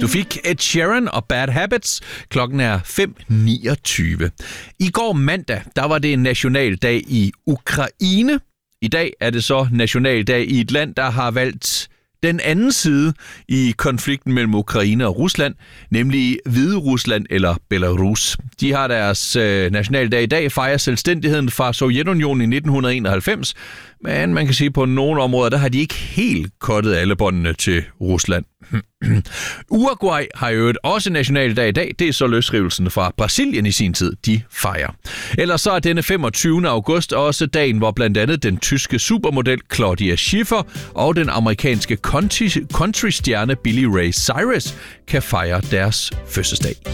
Du fik Ed Sheeran og Bad Habits. Klokken er 5:29. I går mandag, der var det en nationaldag i Ukraine. I dag er det så nationaldag i et land, der har valgt den anden side i konflikten mellem Ukraine og Rusland, nemlig Hviderusland eller Belarus. De har deres nationaldag i dag, fejrer selvstændigheden fra Sovjetunionen i 1991, men man kan sige, at på nogle områder, der har de ikke helt kottet alle båndene til Rusland. Uruguay har jo også nationaldag i dag. Det er så løsrivelsen fra Brasilien i sin tid, de fejrer. Ellers så er denne 25. august også dagen, hvor blandt andet den tyske supermodel Claudia Schiffer og den amerikanske country-stjerne Billy Ray Cyrus kan fejre deres fødselsdag.